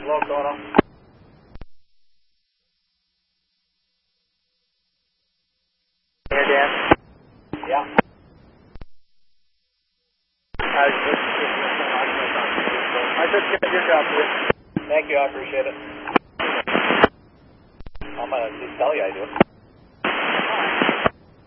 Hello, Toronto. Here, Dan. Yeah. I took care of your job, dude. Thank you, I appreciate it. I'm going to tell you I do.